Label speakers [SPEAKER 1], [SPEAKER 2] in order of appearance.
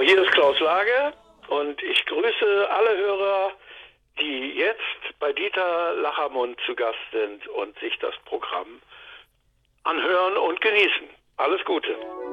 [SPEAKER 1] Hier ist Klaus Lage und ich grüße alle Hörer, die jetzt bei Dieter Lachermund zu Gast sind und sich das Programm anhören und genießen. Alles Gute.